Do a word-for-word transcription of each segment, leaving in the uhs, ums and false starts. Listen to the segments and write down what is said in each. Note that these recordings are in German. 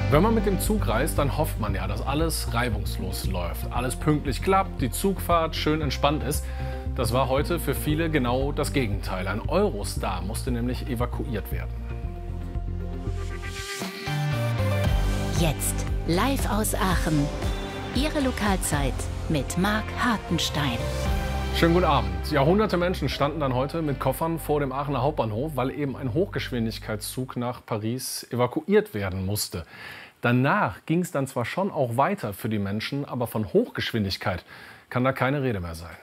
Wenn man mit dem Zug reist, dann hofft man ja, dass alles reibungslos läuft, alles pünktlich klappt, die Zugfahrt schön entspannt ist. Das war heute für viele genau das Gegenteil. Ein Eurostar musste nämlich evakuiert werden. Jetzt live aus Aachen. Ihre Lokalzeit mit Marc Hartenstein. Schönen guten Abend. Ja, hunderte Menschen standen dann heute mit Koffern vor dem Aachener Hauptbahnhof, weil eben ein Hochgeschwindigkeitszug nach Paris evakuiert werden musste. Danach ging es dann zwar schon auch weiter für die Menschen, aber von Hochgeschwindigkeit kann da keine Rede mehr sein.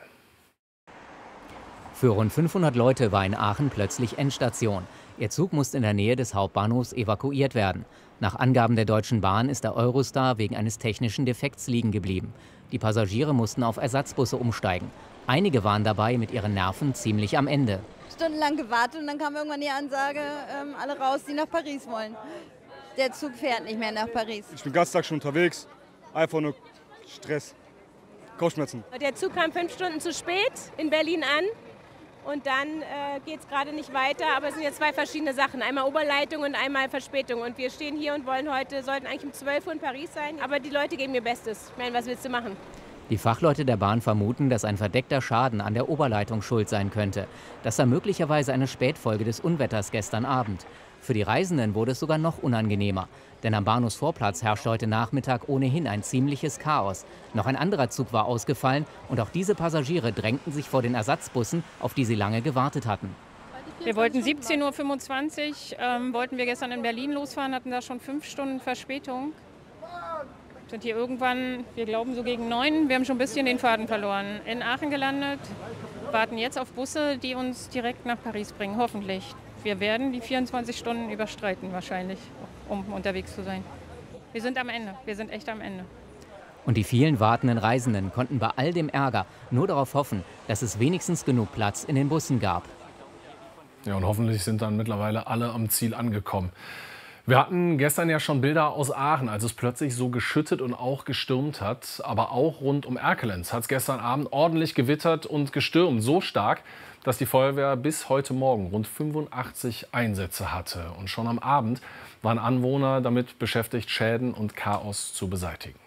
Für rund fünfhundert Leute war in Aachen plötzlich Endstation. Ihr Zug musste in der Nähe des Hauptbahnhofs evakuiert werden. Nach Angaben der Deutschen Bahn ist der Eurostar wegen eines technischen Defekts liegen geblieben. Die Passagiere mussten auf Ersatzbusse umsteigen. Einige waren dabei mit ihren Nerven ziemlich am Ende. Stundenlang gewartet und dann kam irgendwann die Ansage, ähm, alle raus, die nach Paris wollen. Der Zug fährt nicht mehr nach Paris. Ich bin den ganzen Tag schon unterwegs. Einfach nur Stress, Kopfschmerzen. Der Zug kam fünf Stunden zu spät in Berlin an. Und dann äh, geht es gerade nicht weiter. Aber es sind jetzt zwei verschiedene Sachen. Einmal Oberleitung und einmal Verspätung. Und wir stehen hier und wollen heute, sollten eigentlich um zwölf Uhr in Paris sein. Aber die Leute geben ihr Bestes. Ich meine, was willst du machen? Die Fachleute der Bahn vermuten, dass ein verdeckter Schaden an der Oberleitung schuld sein könnte. Das sei möglicherweise eine Spätfolge des Unwetters gestern Abend. Für die Reisenden wurde es sogar noch unangenehmer. Denn am Bahnhofsvorplatz herrschte heute Nachmittag ohnehin ein ziemliches Chaos. Noch ein anderer Zug war ausgefallen und auch diese Passagiere drängten sich vor den Ersatzbussen, auf die sie lange gewartet hatten. Wir wollten siebzehn Uhr fünfundzwanzig, ähm, wollten wir gestern in Berlin losfahren, hatten da schon fünf Stunden Verspätung. Sind hier irgendwann, wir glauben so gegen neun, wir haben schon ein bisschen den Faden verloren. In Aachen gelandet, warten jetzt auf Busse, die uns direkt nach Paris bringen, hoffentlich. Wir werden die vierundzwanzig Stunden überstreiten wahrscheinlich, um unterwegs zu sein. Wir sind am Ende, wir sind echt am Ende. Und die vielen wartenden Reisenden konnten bei all dem Ärger nur darauf hoffen, dass es wenigstens genug Platz in den Bussen gab. Ja, und hoffentlich sind dann mittlerweile alle am Ziel angekommen. Wir hatten gestern ja schon Bilder aus Aachen, als es plötzlich so geschüttet und auch gestürmt hat. Aber auch rund um Erkelenz hat es gestern Abend ordentlich gewittert und gestürmt. So stark, dass die Feuerwehr bis heute Morgen rund fünfundachtzig Einsätze hatte. Und schon am Abend waren Anwohner damit beschäftigt, Schäden und Chaos zu beseitigen.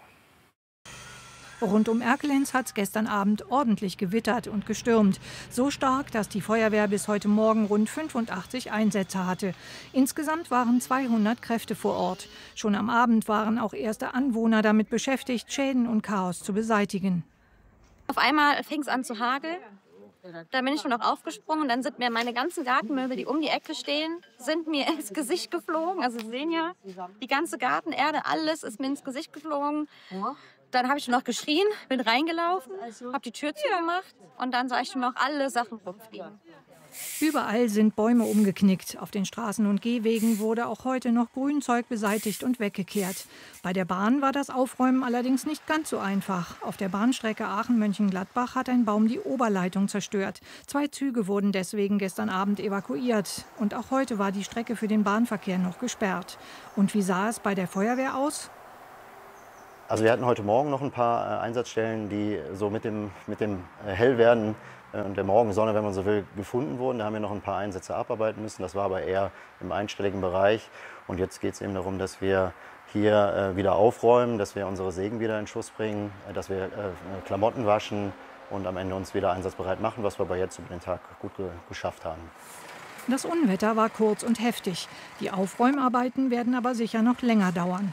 Rund um Erkelenz hat es gestern Abend ordentlich gewittert und gestürmt. So stark, dass die Feuerwehr bis heute Morgen rund fünfundachtzig Einsätze hatte. Insgesamt waren zweihundert Kräfte vor Ort. Schon am Abend waren auch erste Anwohner damit beschäftigt, Schäden und Chaos zu beseitigen. Auf einmal fing es an zu hageln. Da bin ich schon noch aufgesprungen und dann sind mir meine ganzen Gartenmöbel, die um die Ecke stehen, sind mir ins Gesicht geflogen. Also Sie sehen ja, die ganze Gartenerde, alles ist mir ins Gesicht geflogen. Dann habe ich noch geschrien, bin reingelaufen, habe die Tür zugemacht und dann sah ich schon noch alle Sachen rumfliegen. Überall sind Bäume umgeknickt. Auf den Straßen und Gehwegen wurde auch heute noch Grünzeug beseitigt und weggekehrt. Bei der Bahn war das Aufräumen allerdings nicht ganz so einfach. Auf der Bahnstrecke Aachen-Mönchengladbach hat ein Baum die Oberleitung zerstört. Zwei Züge wurden deswegen gestern Abend evakuiert. Und auch heute war die Strecke für den Bahnverkehr noch gesperrt. Und wie sah es bei der Feuerwehr aus? Also wir hatten heute Morgen noch ein paar äh, Einsatzstellen, die so mit dem, mit dem äh, Hellwerden äh, und der Morgensonne, wenn man so will, gefunden wurden. Da haben wir noch ein paar Einsätze abarbeiten müssen. Das war aber eher im einstelligen Bereich. Und jetzt geht es eben darum, dass wir hier äh, wieder aufräumen, dass wir unsere Sägen wieder in Schuss bringen, äh, dass wir äh, Klamotten waschen und am Ende uns wieder einsatzbereit machen, was wir aber jetzt über den Tag gut ge geschafft haben. Das Unwetter war kurz und heftig. Die Aufräumarbeiten werden aber sicher noch länger dauern.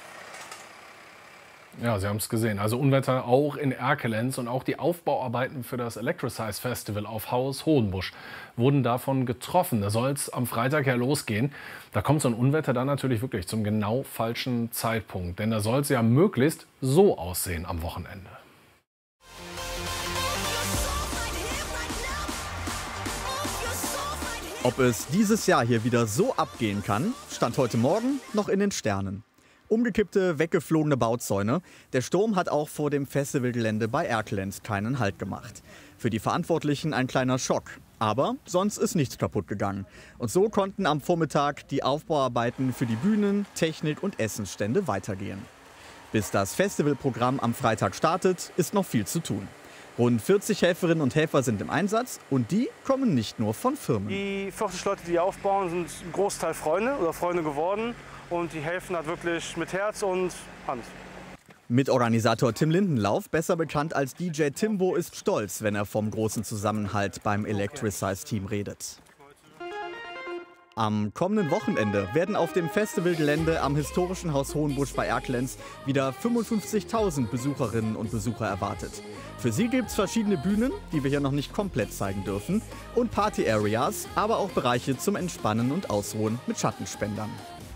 Ja, Sie haben es gesehen. Also Unwetter auch in Erkelenz und auch die Aufbauarbeiten für das Electricize Festival auf Haus Hohenbusch wurden davon getroffen. Da soll es am Freitag ja losgehen. Da kommt so ein Unwetter dann natürlich wirklich zum genau falschen Zeitpunkt. Denn da soll es ja möglichst so aussehen am Wochenende. Ob es dieses Jahr hier wieder so abgehen kann, stand heute Morgen noch in den Sternen. Umgekippte, weggeflogene Bauzäune. Der Sturm hat auch vor dem Festivalgelände bei Erkelenz keinen Halt gemacht. Für die Verantwortlichen ein kleiner Schock. Aber sonst ist nichts kaputt gegangen. Und so konnten am Vormittag die Aufbauarbeiten für die Bühnen, Technik und Essensstände weitergehen. Bis das Festivalprogramm am Freitag startet, ist noch viel zu tun. Rund vierzig Helferinnen und Helfer sind im Einsatz und die kommen nicht nur von Firmen. Die vierzig Leute, die aufbauen, sind ein Großteil Freunde oder Freunde geworden und die helfen halt wirklich mit Herz und Hand. Mitorganisator Tim Lindenlauf, besser bekannt als D J Timbo, ist stolz, wenn er vom großen Zusammenhalt beim Electricize-Team redet. Am kommenden Wochenende werden auf dem Festivalgelände am historischen Haus Hohenbusch bei Erkelenz wieder fünfundfünfzigtausend Besucherinnen und Besucher erwartet. Für sie gibt es verschiedene Bühnen, die wir hier noch nicht komplett zeigen dürfen, und Party-Areas, aber auch Bereiche zum Entspannen und Ausruhen mit Schattenspendern.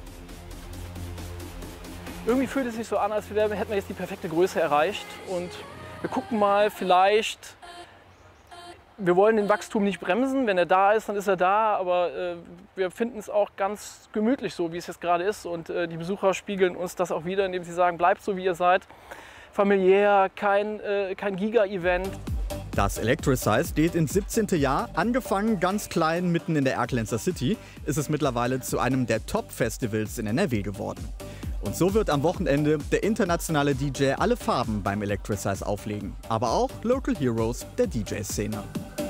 Irgendwie fühlt es sich so an, als hätten wir jetzt die perfekte Größe erreicht und wir gucken mal, vielleicht, wir wollen den Wachstum nicht bremsen, wenn er da ist, dann ist er da, aber äh, wir finden es auch ganz gemütlich so, wie es jetzt gerade ist und äh, die Besucher spiegeln uns das auch wieder, indem sie sagen, bleibt so, wie ihr seid, familiär, kein, äh, kein Giga-Event. Das Electricize geht ins siebzehnte Jahr. Angefangen ganz klein mitten in der Erkelenzer City, ist es mittlerweile zu einem der Top-Festivals in N R W geworden. Und so wird am Wochenende der internationale D J alle Farben beim Electricize auflegen. Aber auch Local Heroes der D J-Szene.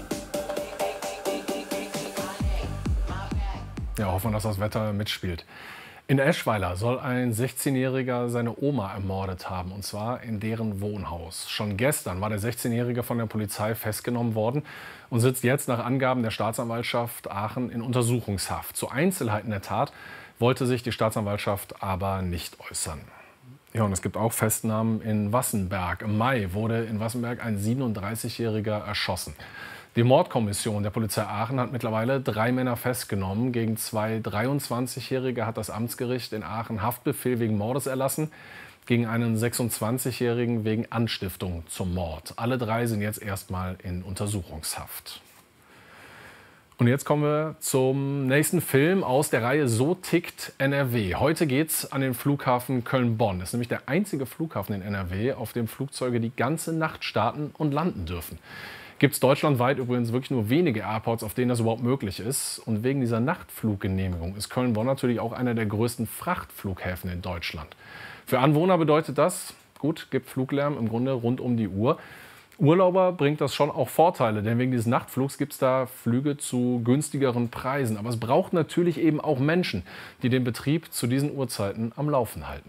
Ja, hoffen wir, dass das Wetter mitspielt. In Eschweiler soll ein sechzehnjähriger seine Oma ermordet haben, und zwar in deren Wohnhaus. Schon gestern war der sechzehnjährige von der Polizei festgenommen worden und sitzt jetzt nach Angaben der Staatsanwaltschaft Aachen in Untersuchungshaft. Zu Einzelheiten der Tat wollte sich die Staatsanwaltschaft aber nicht äußern. Ja, und es gibt auch Festnahmen in Wassenberg. Im Mai wurde in Wassenberg ein siebenunddreißigjähriger erschossen. Die Mordkommission der Polizei Aachen hat mittlerweile drei Männer festgenommen. Gegen zwei dreiundzwanzigjährige hat das Amtsgericht in Aachen Haftbefehl wegen Mordes erlassen. Gegen einen sechsundzwanzigjährigen wegen Anstiftung zum Mord. Alle drei sind jetzt erstmal in Untersuchungshaft. Und jetzt kommen wir zum nächsten Film aus der Reihe So tickt N R W. Heute geht's an den Flughafen Köln-Bonn. Das ist nämlich der einzige Flughafen in N R W, auf dem Flugzeuge die ganze Nacht starten und landen dürfen. Gibt es deutschlandweit übrigens wirklich nur wenige Airports, auf denen das überhaupt möglich ist. Und wegen dieser Nachtfluggenehmigung ist Köln-Bonn natürlich auch einer der größten Frachtflughäfen in Deutschland. Für Anwohner bedeutet das, gut, gibt Fluglärm im Grunde rund um die Uhr. Urlauber bringt das schon auch Vorteile, denn wegen dieses Nachtflugs gibt es da Flüge zu günstigeren Preisen. Aber es braucht natürlich eben auch Menschen, die den Betrieb zu diesen Uhrzeiten am Laufen halten.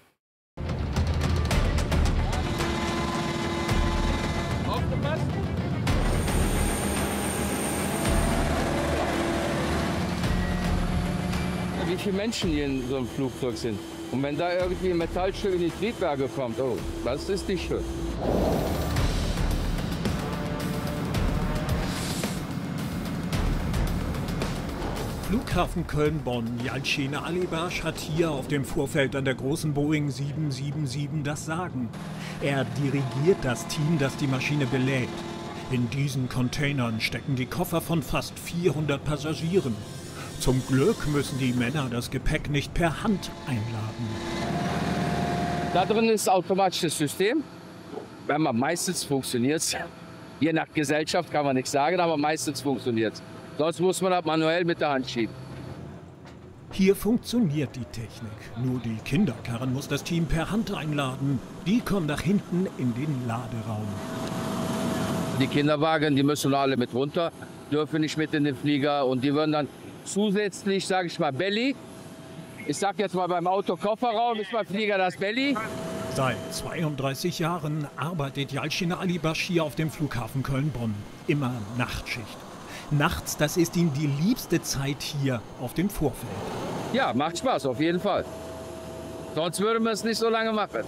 Wie viele Menschen hier in so einem Flugzeug sind. Und wenn da irgendwie ein Metallstück in die Triebwerke kommt, oh, das ist nicht schön. Flughafen Köln-Bonn. Yalcin Alibash hat hier auf dem Vorfeld an der großen Boeing sieben sieben sieben das Sagen. Er dirigiert das Team, das die Maschine belädt. In diesen Containern stecken die Koffer von fast vierhundert Passagieren. Zum Glück müssen die Männer das Gepäck nicht per Hand einladen. Da drin ist automatisches System. Wenn man meistens funktioniert, je nach Gesellschaft kann man nichts sagen, aber meistens funktioniert. Sonst muss man das manuell mit der Hand schieben. Hier funktioniert die Technik. Nur die Kinderkarren muss das Team per Hand einladen. Die kommen nach hinten in den Laderaum. Die Kinderwagen, die müssen alle mit runter, dürfen nicht mit in den Flieger und die würden dann zusätzlich, sage ich mal, Belly. Ich sag jetzt mal, beim Auto Kofferraum ist beim Flieger das Belly. Seit zweiunddreißig Jahren arbeitet Yalcin Alibash hier auf dem Flughafen Köln-Bonn. Immer Nachtschicht. Nachts, das ist ihm die liebste Zeit hier auf dem Vorfeld. Ja, macht Spaß, auf jeden Fall. Sonst würden wir es nicht so lange machen.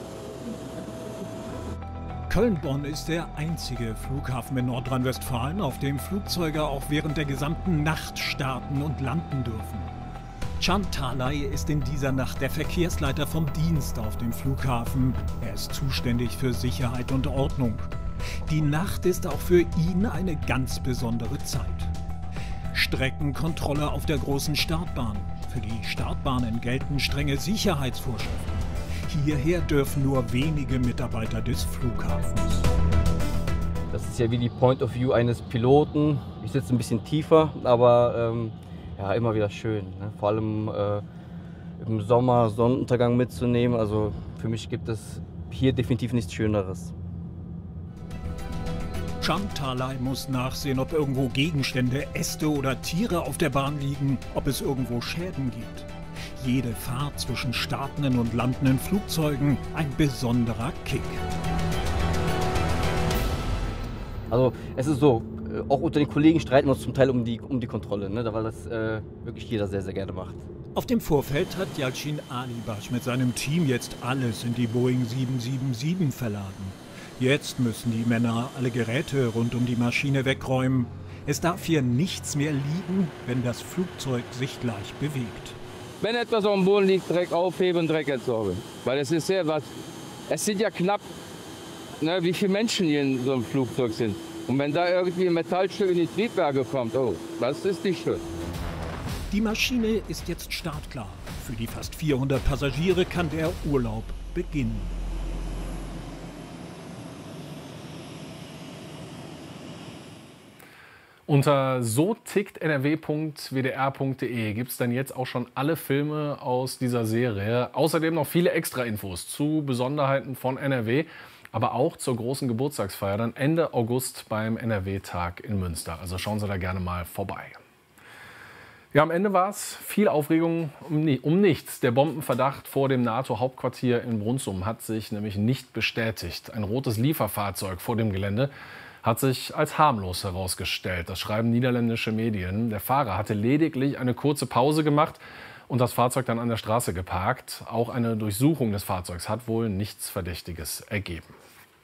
Köln-Bonn ist der einzige Flughafen in Nordrhein-Westfalen, auf dem Flugzeuge auch während der gesamten Nacht starten und landen dürfen. Can Talay ist in dieser Nacht der Verkehrsleiter vom Dienst auf dem Flughafen. Er ist zuständig für Sicherheit und Ordnung. Die Nacht ist auch für ihn eine ganz besondere Zeit. Streckenkontrolle auf der großen Startbahn. Für die Startbahnen gelten strenge Sicherheitsvorschriften. Hierher dürfen nur wenige Mitarbeiter des Flughafens. Das ist ja wie die Point of View eines Piloten. Ich sitze ein bisschen tiefer, aber ähm, ja, immer wieder schön. Ne? Vor allem äh, im Sommer Sonnenuntergang mitzunehmen. Also für mich gibt es hier definitiv nichts Schöneres. Chamtalay muss nachsehen, ob irgendwo Gegenstände, Äste oder Tiere auf der Bahn liegen, ob es irgendwo Schäden gibt. Jede Fahrt zwischen startenden und landenden Flugzeugen ein besonderer Kick. Also es ist so, auch unter den Kollegen streiten wir uns zum Teil um die, um die Kontrolle, ne? Weil das äh, wirklich jeder sehr, sehr gerne macht. Auf dem Vorfeld hat Yalcin Alibash mit seinem Team jetzt alles in die Boeing sieben sieben sieben verladen. Jetzt müssen die Männer alle Geräte rund um die Maschine wegräumen. Es darf hier nichts mehr liegen, wenn das Flugzeug sich gleich bewegt. Wenn etwas auf dem Boden liegt, Dreck aufheben, Dreck entsorgen. Weil es ist sehr was. Es sind ja knapp, ne, wie viele Menschen hier in so einem Flugzeug sind. Und wenn da irgendwie ein Metallstück in die Triebwerke kommt, oh, das ist nicht schön. Die Maschine ist jetzt startklar. Für die fast vierhundert Passagiere kann der Urlaub beginnen. Unter so tickt n r w punkt w d r punkt d e gibt es dann jetzt auch schon alle Filme aus dieser Serie. Außerdem noch viele Extra-Infos zu Besonderheiten von N R W, aber auch zur großen Geburtstagsfeier dann Ende August beim N R W-Tag in Münster. Also schauen Sie da gerne mal vorbei. Ja, am Ende war es viel Aufregung um, um nichts. Der Bombenverdacht vor dem NATO-Hauptquartier in Brunssum hat sich nämlich nicht bestätigt. Ein rotes Lieferfahrzeug vor dem Gelände hat sich als harmlos herausgestellt. Das schreiben niederländische Medien. Der Fahrer hatte lediglich eine kurze Pause gemacht und das Fahrzeug dann an der Straße geparkt. Auch eine Durchsuchung des Fahrzeugs hat wohl nichts Verdächtiges ergeben.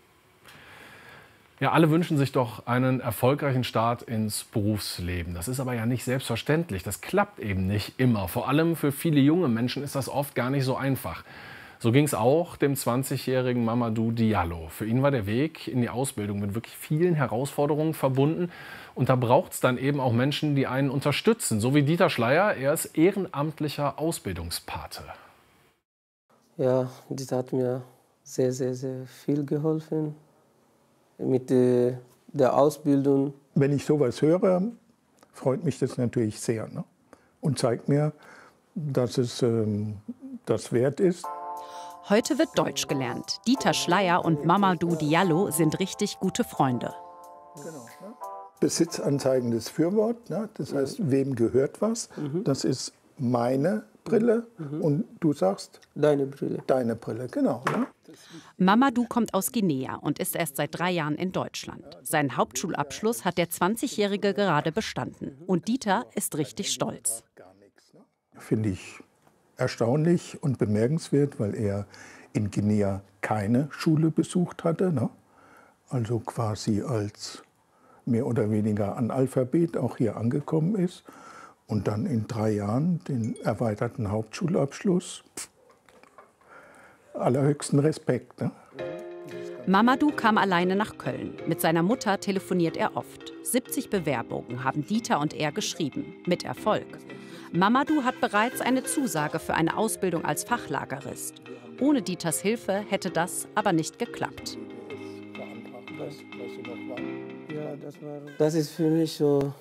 Ja, alle wünschen sich doch einen erfolgreichen Start ins Berufsleben. Das ist aber ja nicht selbstverständlich. Das klappt eben nicht immer. Vor allem für viele junge Menschen ist das oft gar nicht so einfach. So ging es auch dem zwanzigjährigen Mamadou Diallo. Für ihn war der Weg in die Ausbildung mit wirklich vielen Herausforderungen verbunden. Und da braucht es dann eben auch Menschen, die einen unterstützen. So wie Dieter Schleier, er ist ehrenamtlicher Ausbildungspate. Ja, Dieter hat mir sehr, sehr, sehr viel geholfen mit der, der Ausbildung. Wenn ich sowas höre, freut mich das natürlich sehr, ne? Und zeigt mir, dass es ähm, das wert ist. Heute wird Deutsch gelernt. Dieter Schleier und Mamadou Diallo sind richtig gute Freunde. Besitzanzeigendes Fürwort, ne? Das heißt, wem gehört was? Mhm. Das ist meine Brille mhm. und du sagst? Deine Brille. Deine Brille, genau. Ne? Mamadou kommt aus Guinea und ist erst seit drei Jahren in Deutschland. Seinen Hauptschulabschluss hat der zwanzigjährige gerade bestanden. Und Dieter ist richtig stolz. Finde ich erstaunlich und bemerkenswert, weil er in Guinea keine Schule besucht hatte, ne? Also quasi als mehr oder weniger Analphabet auch hier angekommen ist und dann in drei Jahren den erweiterten Hauptschulabschluss. Allerhöchsten Respekt. Ne? Mamadou kam alleine nach Köln. Mit seiner Mutter telefoniert er oft. siebzig Bewerbungen haben Dieter und er geschrieben, mit Erfolg. Mamadou hat bereits eine Zusage für eine Ausbildung als Fachlagerist. Ohne Dieters Hilfe hätte das aber nicht geklappt. Das ist für mich so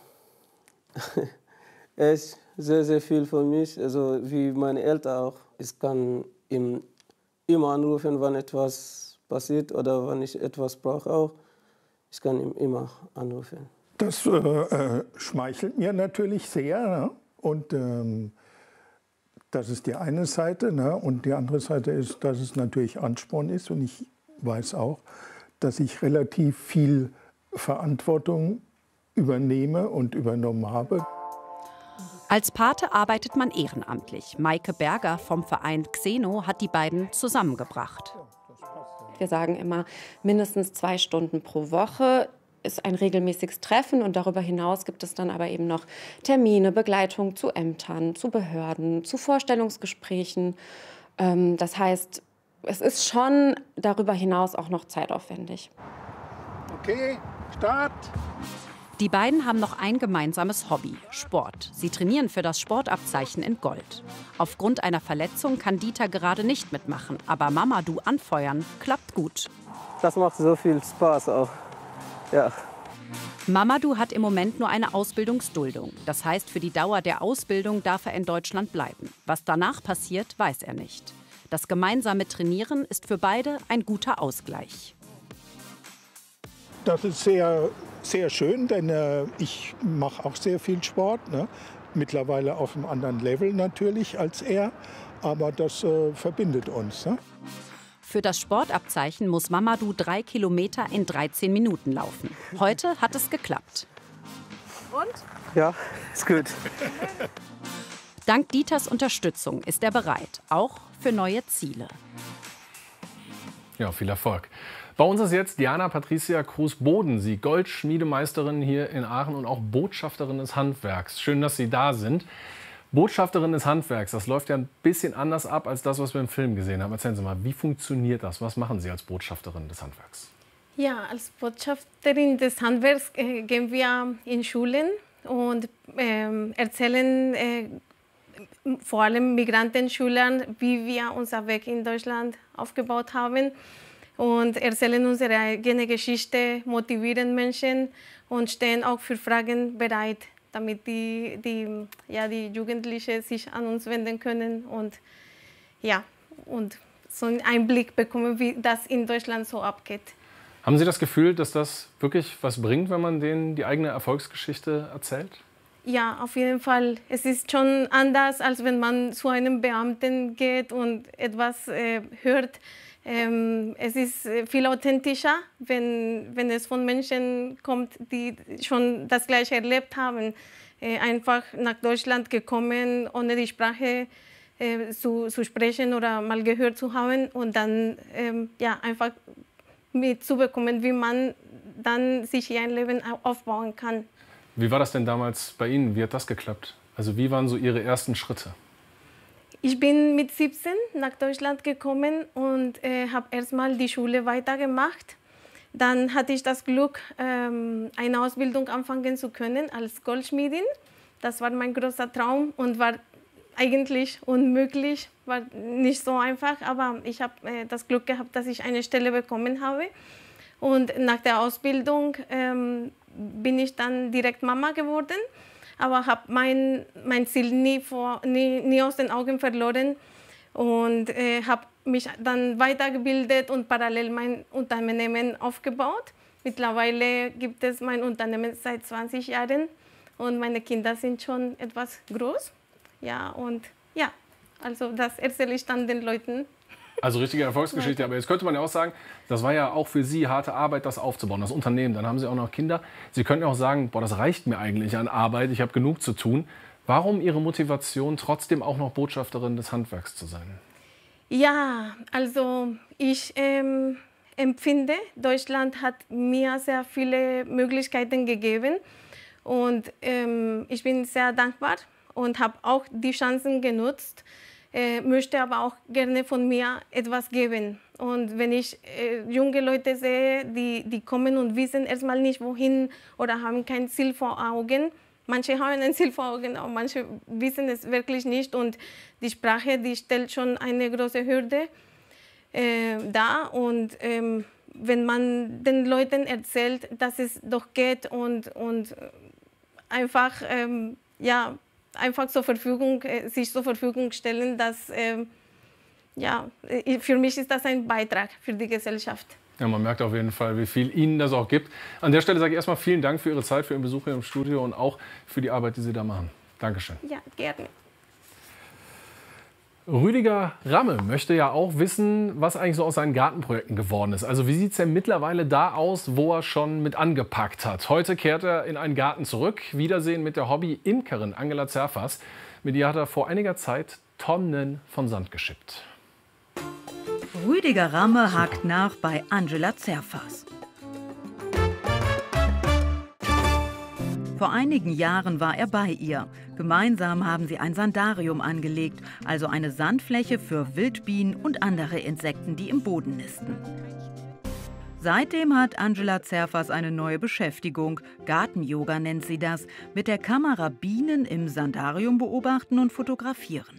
echt sehr, sehr viel für mich. Also wie meine Eltern auch. Ich kann ihm immer anrufen, wenn etwas passiert oder wenn ich etwas brauche auch. Ich kann ihm immer anrufen. Das äh, äh, schmeichelt mir natürlich sehr, ne? Und ähm, das ist die eine Seite, ne? Und die andere Seite ist, dass es natürlich Ansporn ist. Und ich weiß auch, dass ich relativ viel Verantwortung übernehme und übernommen habe. Als Pate arbeitet man ehrenamtlich. Maike Berger vom Verein Xeno hat die beiden zusammengebracht. Wir sagen immer, mindestens zwei Stunden pro Woche ist ein regelmäßiges Treffen. Und darüber hinaus gibt es dann aber eben noch Termine, Begleitung zu Ämtern, zu Behörden, zu Vorstellungsgesprächen. Das heißt, es ist schon darüber hinaus auch noch zeitaufwendig. Okay, Start! Die beiden haben noch ein gemeinsames Hobby, Sport. Sie trainieren für das Sportabzeichen in Gold. Aufgrund einer Verletzung kann Dieter gerade nicht mitmachen, aber Mamadou anfeuern klappt gut. Das macht so viel Spaß auch. Ja. Mamadou hat im Moment nur eine Ausbildungsduldung. Das heißt, für die Dauer der Ausbildung darf er in Deutschland bleiben. Was danach passiert, weiß er nicht. Das gemeinsame Trainieren ist für beide ein guter Ausgleich. das ist sehr, sehr schön, denn äh, ich mache auch sehr viel Sport. Ne? Mittlerweile auf einem anderen Level natürlich als er, aber das äh, verbindet uns. Ne? Für das Sportabzeichen muss Mamadou drei Kilometer in dreizehn Minuten laufen. Heute hat es geklappt. Und? Ja, ist gut. Dank Dieters Unterstützung ist er bereit, auch für neue Ziele. Ja, viel Erfolg. Bei uns ist jetzt Diana Patricia Kruse-Boden, sie Goldschmiedemeisterin hier in Aachen und auch Botschafterin des Handwerks. Schön, dass Sie da sind. Botschafterin des Handwerks, das läuft ja ein bisschen anders ab als das, was wir im Film gesehen haben. Erzählen Sie mal, wie funktioniert das? Was machen Sie als Botschafterin des Handwerks? Ja, als Botschafterin des Handwerks äh, gehen wir in Schulen und äh, erzählen äh, vor allem Migrantenschülern, wie wir unser Weg in Deutschland aufgebaut haben und erzählen unsere eigene Geschichte, motivieren Menschen und stehen auch für Fragen bereit, damit die, die, ja, die Jugendlichen sich an uns wenden können und, ja, und so einen Einblick bekommen, wie das in Deutschland so abgeht. Haben Sie das Gefühl, dass das wirklich was bringt, wenn man denen die eigene Erfolgsgeschichte erzählt? Ja, auf jeden Fall. Es ist schon anders, als wenn man zu einem Beamten geht und etwas äh, hört. Ähm, es ist viel authentischer, wenn, wenn es von Menschen kommt, die schon das Gleiche erlebt haben. Äh, einfach nach Deutschland gekommen, ohne die Sprache äh, zu, zu sprechen oder mal gehört zu haben. Und dann ähm, ja, einfach mitzubekommen, wie man dann sich hier ein Leben aufbauen kann. Wie war das denn damals bei Ihnen? Wie hat das geklappt? Also wie waren so Ihre ersten Schritte? Ich bin mit siebzehn nach Deutschland gekommen und äh, habe erstmal die Schule weitergemacht. Dann hatte ich das Glück, ähm, eine Ausbildung anfangen zu können als Goldschmiedin. Das war mein großer Traum und war eigentlich unmöglich, war nicht so einfach. Aber ich habe äh, das Glück gehabt, dass ich eine Stelle bekommen habe. Und nach der Ausbildung ähm, bin ich dann direkt Mama geworden, aber habe mein, mein Ziel nie, vor, nie, nie aus den Augen verloren und äh, habe mich dann weitergebildet und parallel mein Unternehmen aufgebaut. Mittlerweile gibt es mein Unternehmen seit zwanzig Jahren und meine Kinder sind schon etwas groß. Ja, und ja, also das erzähle ich dann den Leuten. Also richtige Erfolgsgeschichte, aber jetzt könnte man ja auch sagen, das war ja auch für Sie harte Arbeit, das aufzubauen, das Unternehmen. Dann haben Sie auch noch Kinder. Sie könnten auch sagen, boah, das reicht mir eigentlich an Arbeit, ich habe genug zu tun. Warum Ihre Motivation, trotzdem auch noch Botschafterin des Handwerks zu sein? Ja, also ich ähm, empfinde, Deutschland hat mir sehr viele Möglichkeiten gegeben und ähm, ich bin sehr dankbar und habe auch die Chancen genutzt. Äh, möchte aber auch gerne von mir etwas geben. Und wenn ich äh, junge Leute sehe, die, die kommen und wissen erstmal nicht, wohin oder haben kein Ziel vor Augen. Manche haben ein Ziel vor Augen, aber manche wissen es wirklich nicht. Und die Sprache, die stellt schon eine große Hürde äh, dar. Und ähm, wenn man den Leuten erzählt, dass es doch geht und, und einfach, ähm, ja, einfach zur Verfügung, sich zur Verfügung stellen, dass, äh, ja, für mich ist das ein Beitrag für die Gesellschaft. Ja, man merkt auf jeden Fall, wie viel Ihnen das auch gibt. An der Stelle sage ich erstmal vielen Dank für Ihre Zeit, für Ihren Besuch hier im Studio und auch für die Arbeit, die Sie da machen. Dankeschön. Ja, gerne. Rüdiger Ramme möchte ja auch wissen, was eigentlich so aus seinen Gartenprojekten geworden ist. Also wie sieht es denn mittlerweile da aus, wo er schon mit angepackt hat? Heute kehrt er in einen Garten zurück. Wiedersehen mit der Hobby-Imkerin Angela Zerfas. Mit ihr hat er vor einiger Zeit Tonnen von Sand geschippt. Rüdiger Ramme hakt nach bei Angela Zerfas. Vor einigen Jahren war er bei ihr. Gemeinsam haben sie ein Sandarium angelegt, also eine Sandfläche für Wildbienen und andere Insekten, die im Boden nisten. Seitdem hat Angela Zerfas eine neue Beschäftigung. Garten-Yoga nennt sie das. Mit der Kamera Bienen im Sandarium beobachten und fotografieren.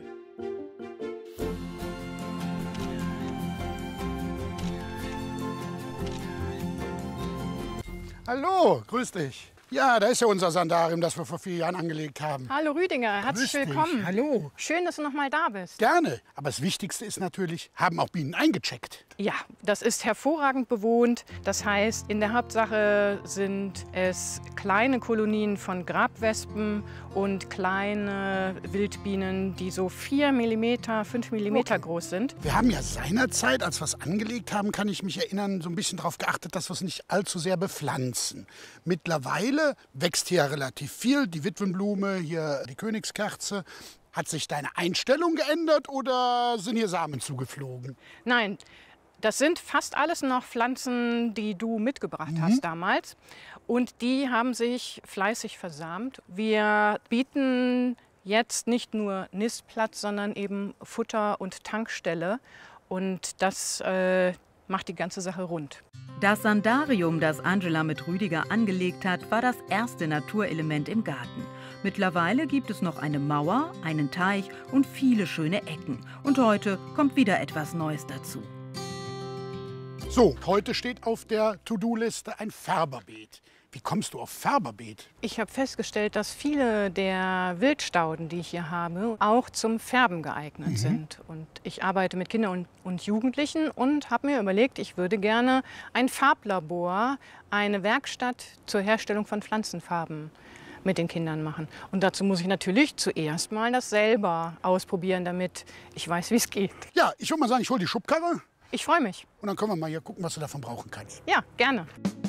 Hallo, grüß dich. Ja, da ist ja unser Sandarium, das wir vor vier Jahren angelegt haben. Hallo Rüdiger, herzlich Grüß dich. willkommen. Hallo. Schön, dass du noch mal da bist. Gerne. Aber das Wichtigste ist natürlich, haben auch Bienen eingecheckt. Ja, das ist hervorragend bewohnt. Das heißt, in der Hauptsache sind es kleine Kolonien von Grabwespen und kleine Wildbienen, die so vier Millimeter, fünf Millimeter Okay. groß sind. Wir haben ja seinerzeit, als wir es angelegt haben, kann ich mich erinnern, so ein bisschen darauf geachtet, dass wir es nicht allzu sehr bepflanzen. Mittlerweile wächst hier relativ viel. Die Witwenblume, hier die Königskerze. Hat sich deine Einstellung geändert oder sind hier Samen zugeflogen? Nein, das sind fast alles noch Pflanzen, die du mitgebracht Mhm. hast damals. Und die haben sich fleißig versamt. Wir bieten jetzt nicht nur Nistplatz, sondern eben Futter und Tankstelle. Und das äh, macht die ganze Sache rund. Das Sandarium, das Angela mit Rüdiger angelegt hat, war das erste Naturelement im Garten. Mittlerweile gibt es noch eine Mauer, einen Teich und viele schöne Ecken. Und heute kommt wieder etwas Neues dazu. So, heute steht auf der To-Do-Liste ein Färberbeet. Wie kommst du auf Färberbeet? Ich habe festgestellt, dass viele der Wildstauden, die ich hier habe, auch zum Färben geeignet Mhm. sind. Und ich arbeite mit Kindern und, und Jugendlichen und habe mir überlegt, ich würde gerne ein Farblabor, eine Werkstatt zur Herstellung von Pflanzenfarben mit den Kindern machen. Und dazu muss ich natürlich zuerst mal das selber ausprobieren, damit ich weiß, wie es geht. Ja, ich würde mal sagen, ich hole die Schubkarre. Ich freue mich. Und dann können wir mal hier gucken, was du davon brauchen kannst. Ja, gerne.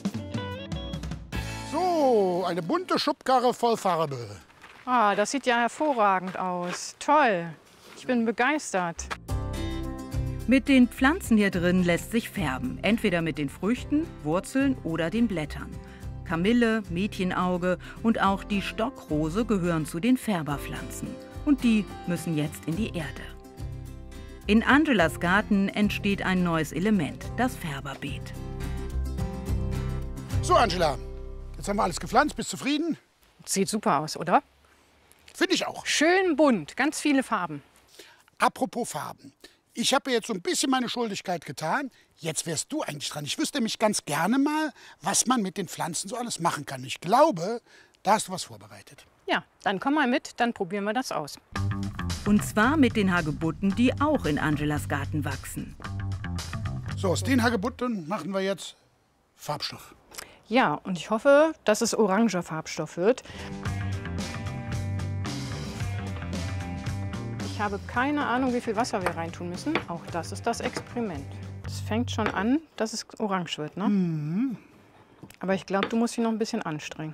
So, eine bunte Schubkarre voll Farbe. Ah, das sieht ja hervorragend aus. Toll. Ich bin begeistert. Mit den Pflanzen hier drin lässt sich färben. Entweder mit den Früchten, Wurzeln oder den Blättern. Kamille, Mädchenauge und auch die Stockrose gehören zu den Färberpflanzen. Und die müssen jetzt in die Erde. In Angelas Garten entsteht ein neues Element, das Färberbeet. So, Angela, jetzt haben wir alles gepflanzt. Bist du zufrieden? Sieht super aus, oder? Finde ich auch. Schön bunt, ganz viele Farben. Apropos Farben. Ich habe jetzt so ein bisschen meine Schuldigkeit getan. Jetzt wärst du eigentlich dran. Ich wüsste nämlich ganz gerne mal, was man mit den Pflanzen so alles machen kann. Ich glaube, da hast du was vorbereitet. Ja, dann komm mal mit, dann probieren wir das aus. Und zwar mit den Hagebutten, die auch in Angelas Garten wachsen. So, aus den Hagebutten machen wir jetzt Farbstoff. Ja, und ich hoffe, dass es oranger Farbstoff wird. Ich habe keine Ahnung, wie viel Wasser wir reintun müssen. Auch das ist das Experiment. Es fängt schon an, dass es orange wird, ne? Mhm. Aber ich glaube, du musst dich noch ein bisschen anstrengen.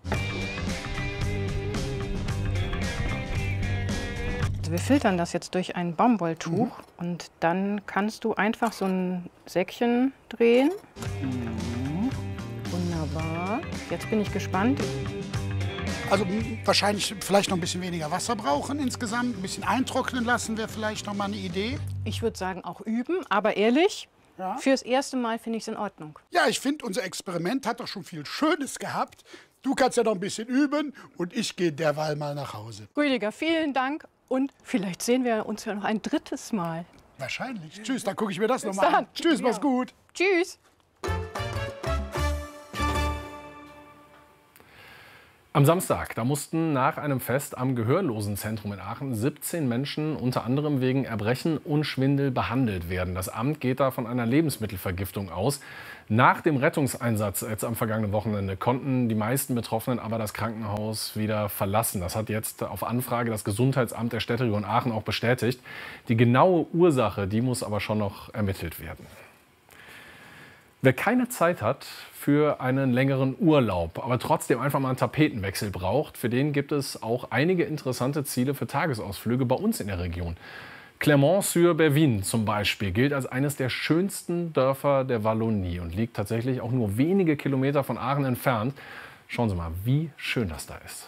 Also wir filtern das jetzt durch ein Baumwolltuch. Mhm. Und dann kannst du einfach so ein Säckchen drehen. Mhm. Wunderbar. Jetzt bin ich gespannt. Also wahrscheinlich vielleicht noch ein bisschen weniger Wasser brauchen insgesamt. Ein bisschen eintrocknen lassen wäre vielleicht noch mal eine Idee. Ich würde sagen, auch üben. Aber ehrlich, ja, fürs erste Mal finde ich es in Ordnung. Ja, ich finde, unser Experiment hat doch schon viel Schönes gehabt. Du kannst ja noch ein bisschen üben und ich gehe derweil mal nach Hause. Rüdiger, vielen Dank. Und vielleicht sehen wir uns ja noch ein drittes Mal. Wahrscheinlich. Tschüss, dann gucke ich mir das Bis noch mal dann. an. Tschüss, Ja. mach's gut. Tschüss. Am Samstag, da mussten nach einem Fest am Gehörlosenzentrum in Aachen siebzehn Menschen unter anderem wegen Erbrechen und Schwindel behandelt werden. Das Amt geht da von einer Lebensmittelvergiftung aus. Nach dem Rettungseinsatz jetzt am vergangenen Wochenende konnten die meisten Betroffenen aber das Krankenhaus wieder verlassen. Das hat jetzt auf Anfrage das Gesundheitsamt der Städteregion Aachen auch bestätigt. Die genaue Ursache, die muss aber schon noch ermittelt werden. Wer keine Zeit hat für einen längeren Urlaub, aber trotzdem einfach mal einen Tapetenwechsel braucht, für den gibt es auch einige interessante Ziele für Tagesausflüge bei uns in der Region. Clermont-sur-Bervin zum Beispiel gilt als eines der schönsten Dörfer der Wallonie und liegt tatsächlich auch nur wenige Kilometer von Aachen entfernt. Schauen Sie mal, wie schön das da ist.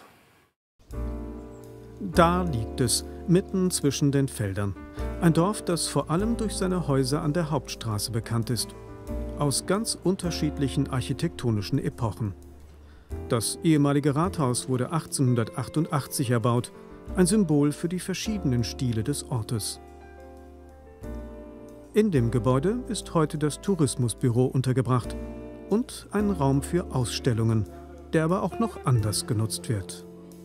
Da liegt es, mitten zwischen den Feldern. Ein Dorf, das vor allem durch seine Häuser an der Hauptstraße bekannt ist. Aus ganz unterschiedlichen architektonischen Epochen. Das ehemalige Rathaus wurde achtzehnhundertachtundachtzig erbaut, ein Symbol für die verschiedenen Stile des Ortes. In dem Gebäude ist heute das Tourismusbüro untergebracht und ein Raum für Ausstellungen, der aber auch noch anders genutzt wird.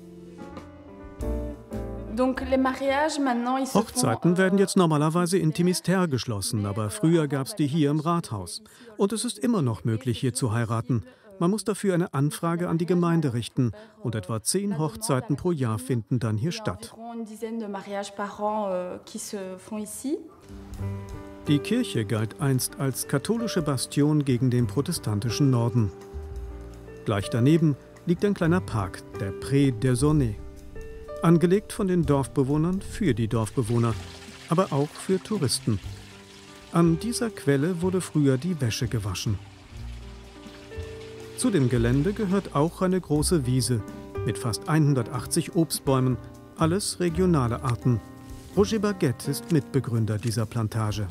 Hochzeiten werden jetzt normalerweise intimistär geschlossen, aber früher gab es die hier im Rathaus. Und es ist immer noch möglich, hier zu heiraten. Man muss dafür eine Anfrage an die Gemeinde richten und etwa zehn Hochzeiten pro Jahr finden dann hier statt. Die Kirche galt einst als katholische Bastion gegen den protestantischen Norden. Gleich daneben liegt ein kleiner Park, der Pré des Aunets. Angelegt von den Dorfbewohnern für die Dorfbewohner, aber auch für Touristen. An dieser Quelle wurde früher die Wäsche gewaschen. Zu dem Gelände gehört auch eine große Wiese mit fast hundertachtzig Obstbäumen, alles regionale Arten. Roger Baguette ist Mitbegründer dieser Plantage.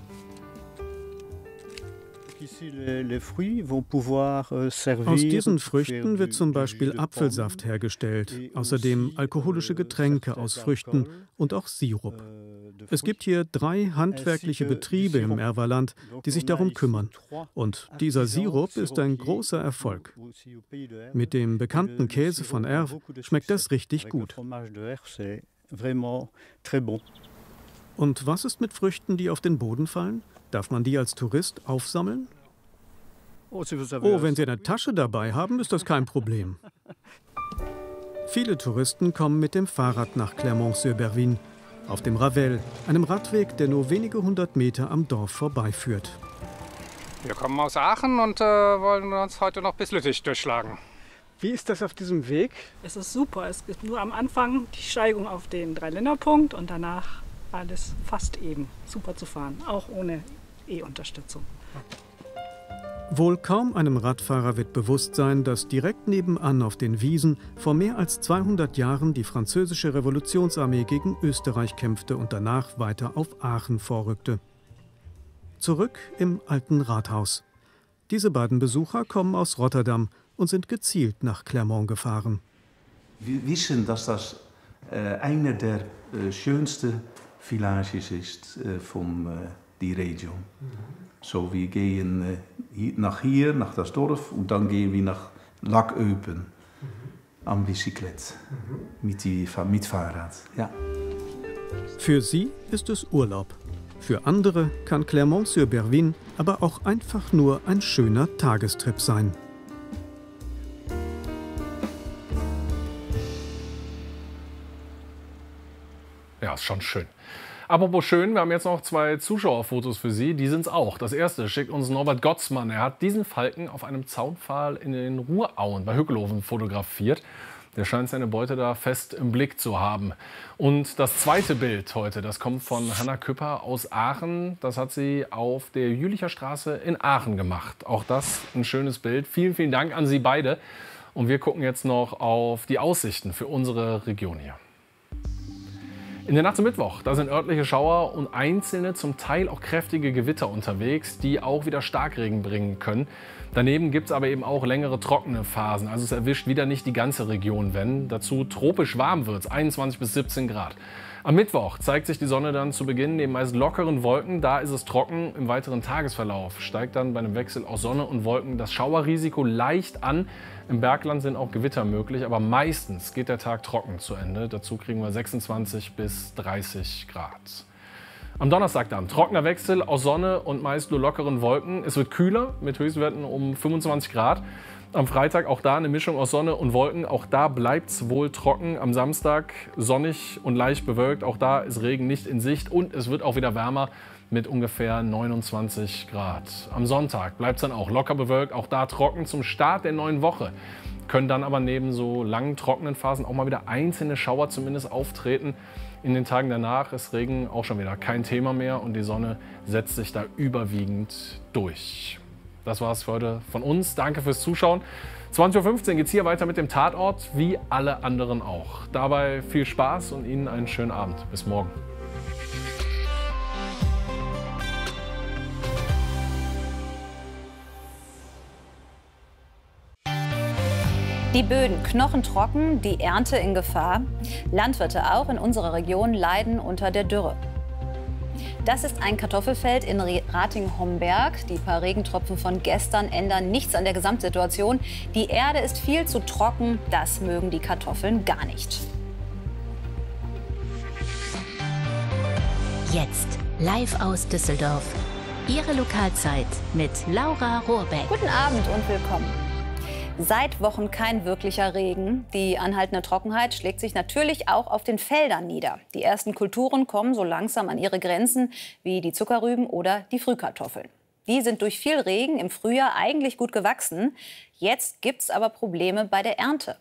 Aus diesen Früchten wird zum Beispiel Apfelsaft hergestellt, außerdem alkoholische Getränke aus Früchten und auch Sirup. Es gibt hier drei handwerkliche Betriebe im Erwerland, die sich darum kümmern. Und dieser Sirup ist ein großer Erfolg. Mit dem bekannten Käse von Erv schmeckt das richtig gut. Und was ist mit Früchten, die auf den Boden fallen? Darf man die als Tourist aufsammeln? Oh, wenn Sie eine Tasche dabei haben, ist das kein Problem. Viele Touristen kommen mit dem Fahrrad nach Clermont-sur-Bervine, auf dem Ravel, einem Radweg, der nur wenige hundert Meter am Dorf vorbeiführt. Wir kommen aus Aachen und äh, wollen uns heute noch bis Lüttich durchschlagen. Wie ist das auf diesem Weg? Es ist super. Es gibt nur am Anfang die Steigung auf den Dreiländerpunkt und danach alles fast eben. Super zu fahren, auch ohne E-Unterstützung. Wohl kaum einem Radfahrer wird bewusst sein, dass direkt nebenan auf den Wiesen vor mehr als zweihundert Jahren die französische Revolutionsarmee gegen Österreich kämpfte und danach weiter auf Aachen vorrückte. Zurück im alten Rathaus. Diese beiden Besucher kommen aus Rotterdam und sind gezielt nach Clermont gefahren. Wir wissen, dass das äh, eine der äh, schönsten Villages ist äh, von äh, die Region. Mhm. So, wir gehen äh, hier, nach hier, nach das Dorf und dann gehen wir nach Lackeupen mhm. am Bicyclette mhm. mit, die, mit Fahrrad. Ja. Für sie ist es Urlaub. Für andere kann Clermont-sur-Bervine aber auch einfach nur ein schöner Tagestrip sein. Ja, ist schon schön. Apropos schön, wir haben jetzt noch zwei Zuschauerfotos für Sie. Die sind es auch. Das erste schickt uns Norbert Gottsmann. Er hat diesen Falken auf einem Zaunpfahl in den Ruhrauen bei Hückelhoven fotografiert. Der scheint seine Beute da fest im Blick zu haben. Und das zweite Bild heute, das kommt von Hanna Küpper aus Aachen. Das hat sie auf der Jülicher Straße in Aachen gemacht. Auch das ein schönes Bild. Vielen, vielen Dank an Sie beide. Und wir gucken jetzt noch auf die Aussichten für unsere Region hier. In der Nacht zum Mittwoch, da sind örtliche Schauer und einzelne, zum Teil auch kräftige Gewitter unterwegs, die auch wieder Starkregen bringen können. Daneben gibt es aber eben auch längere trockene Phasen. Also es erwischt wieder nicht die ganze Region, wenn. Dazu tropisch warm wird es, einundzwanzig bis siebzehn Grad. Am Mittwoch zeigt sich die Sonne dann zu Beginn neben meist lockeren Wolken. Da ist es trocken. Im weiteren Tagesverlauf steigt dann bei einem Wechsel aus Sonne und Wolken das Schauerrisiko leicht an. Im Bergland sind auch Gewitter möglich, aber meistens geht der Tag trocken zu Ende. Dazu kriegen wir sechsundzwanzig bis dreißig Grad. Am Donnerstag dann trockener Wechsel aus Sonne und meist nur lockeren Wolken. Es wird kühler mit Höchstwerten um fünfundzwanzig Grad. Am Freitag auch da eine Mischung aus Sonne und Wolken. Auch da bleibt es wohl trocken. Am Samstag sonnig und leicht bewölkt. Auch da ist Regen nicht in Sicht. Und es wird auch wieder wärmer mit ungefähr neunundzwanzig Grad. Am Sonntag bleibt es dann auch locker bewölkt. Auch da trocken zum Start der neuen Woche. Können dann aber neben so langen trockenen Phasen auch mal wieder einzelne Schauer zumindest auftreten. In den Tagen danach ist Regen auch schon wieder kein Thema mehr. Und die Sonne setzt sich da überwiegend durch. Das war's für heute von uns. Danke fürs Zuschauen. zwanzig Uhr fünfzehn geht es hier weiter mit dem Tatort, wie alle anderen auch. Dabei viel Spaß und Ihnen einen schönen Abend. Bis morgen. Die Böden knochentrocken, die Ernte in Gefahr. Landwirte auch in unserer Region leiden unter der Dürre. Das ist ein Kartoffelfeld in Rating-Homberg. Die paar Regentropfen von gestern ändern nichts an der Gesamtsituation. Die Erde ist viel zu trocken, das mögen die Kartoffeln gar nicht. Jetzt live aus Düsseldorf. Ihre Lokalzeit mit Laura Rohrbeck. Guten Abend und willkommen. Seit Wochen kein wirklicher Regen. Die anhaltende Trockenheit schlägt sich natürlich auch auf den Feldern nieder. Die ersten Kulturen kommen so langsam an ihre Grenzen, wie die Zuckerrüben oder die Frühkartoffeln. Die sind durch viel Regen im Frühjahr eigentlich gut gewachsen. Jetzt gibt's aber Probleme bei der Ernte.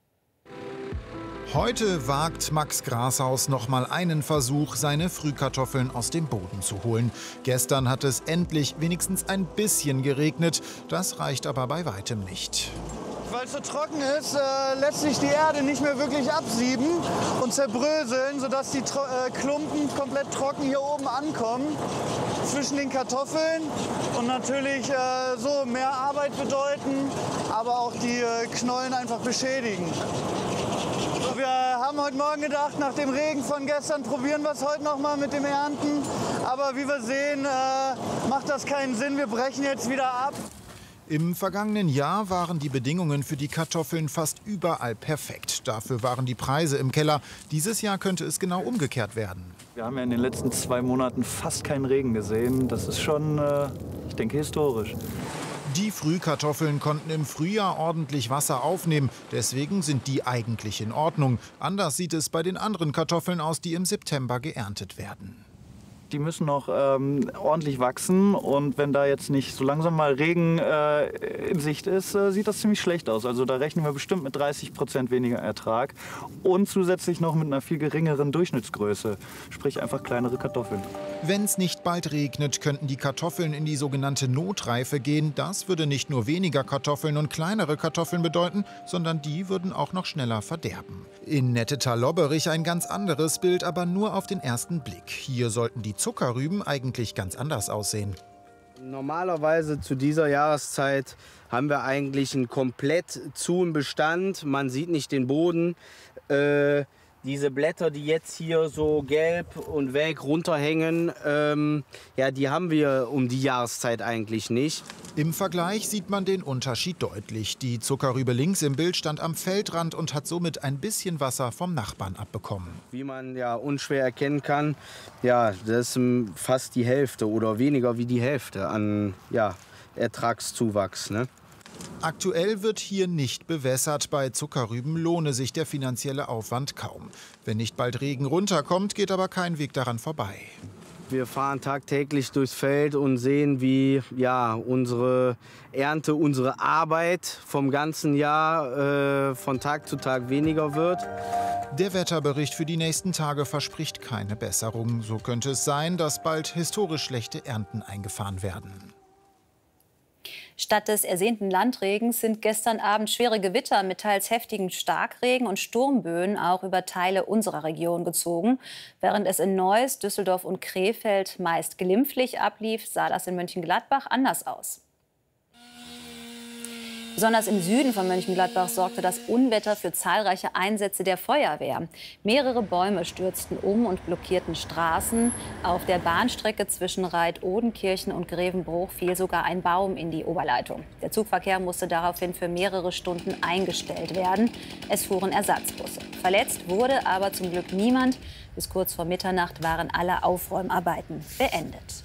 Heute wagt Max Grashaus noch mal einen Versuch, seine Frühkartoffeln aus dem Boden zu holen. Gestern hat es endlich wenigstens ein bisschen geregnet. Das reicht aber bei weitem nicht. Weil es so trocken ist, äh, lässt sich die Erde nicht mehr wirklich absieben und zerbröseln, sodass die Tro äh, Klumpen komplett trocken hier oben ankommen zwischen den Kartoffeln und natürlich äh, so mehr Arbeit bedeuten, aber auch die äh, Knollen einfach beschädigen. Wir haben heute Morgen gedacht, nach dem Regen von gestern probieren wir es heute noch mal mit dem Ernten. Aber wie wir sehen, äh, macht das keinen Sinn. Wir brechen jetzt wieder ab. Im vergangenen Jahr waren die Bedingungen für die Kartoffeln fast überall perfekt. Dafür waren die Preise im Keller. Dieses Jahr könnte es genau umgekehrt werden. Wir haben ja in den letzten zwei Monaten fast keinen Regen gesehen. Das ist schon, äh, ich denke, historisch. Die Frühkartoffeln konnten im Frühjahr ordentlich Wasser aufnehmen. Deswegen sind die eigentlich in Ordnung. Anders sieht es bei den anderen Kartoffeln aus, die im September geerntet werden. Die müssen noch ähm, ordentlich wachsen. Und wenn da jetzt nicht so langsam mal Regen äh, in Sicht ist, äh, sieht das ziemlich schlecht aus. Also da rechnen wir bestimmt mit dreißig Prozent weniger Ertrag. Und zusätzlich noch mit einer viel geringeren Durchschnittsgröße. Sprich einfach kleinere Kartoffeln. Wenn es nicht bald regnet, könnten die Kartoffeln in die sogenannte Notreife gehen. Das würde nicht nur weniger Kartoffeln und kleinere Kartoffeln bedeuten, sondern die würden auch noch schneller verderben. In Nettetal-Lobberich ein ganz anderes Bild, aber nur auf den ersten Blick. Hier sollten die Zuckerrüben eigentlich ganz anders aussehen. Normalerweise zu dieser Jahreszeit haben wir eigentlich einen komplett zuen Bestand. Man sieht nicht den Boden. Äh, Diese Blätter, die jetzt hier so gelb und welk runterhängen, ähm, ja, die haben wir um die Jahreszeit eigentlich nicht. Im Vergleich sieht man den Unterschied deutlich. Die Zuckerrübe links im Bild stand am Feldrand und hat somit ein bisschen Wasser vom Nachbarn abbekommen. Wie man ja unschwer erkennen kann, ja, das ist fast die Hälfte oder weniger wie die Hälfte an ja, Ertragszuwachs, ne? Aktuell wird hier nicht bewässert. Bei Zuckerrüben lohne sich der finanzielle Aufwand kaum. Wenn nicht bald Regen runterkommt, geht aber kein Weg daran vorbei. Wir fahren tagtäglich durchs Feld und sehen, wie ja, unsere Ernte, unsere Arbeit vom ganzen Jahr äh, von Tag zu Tag weniger wird. Der Wetterbericht für die nächsten Tage verspricht keine Besserung. So könnte es sein, dass bald historisch schlechte Ernten eingefahren werden. Statt des ersehnten Landregens sind gestern Abend schwere Gewitter mit teils heftigen Starkregen und Sturmböen auch über Teile unserer Region gezogen. Während es in Neuss, Düsseldorf und Krefeld meist glimpflich ablief, sah das in Mönchengladbach anders aus. Besonders im Süden von Mönchengladbach sorgte das Unwetter für zahlreiche Einsätze der Feuerwehr. Mehrere Bäume stürzten um und blockierten Straßen. Auf der Bahnstrecke zwischen Reit-Odenkirchen und Grevenbruch fiel sogar ein Baum in die Oberleitung. Der Zugverkehr musste daraufhin für mehrere Stunden eingestellt werden. Es fuhren Ersatzbusse. Verletzt wurde aber zum Glück niemand. Bis kurz vor Mitternacht waren alle Aufräumarbeiten beendet.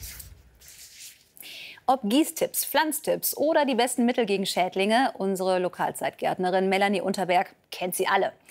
Ob Gießtipps, Pflanztipps oder die besten Mittel gegen Schädlinge, unsere Lokalzeitgärtnerin Melanie Unterberg kennt sie alle.